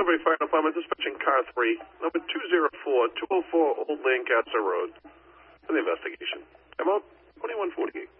Sunbury Fire Department, dispatching car 3, number 204, 204 Old Lancaster Road, for the investigation. Time out 2148.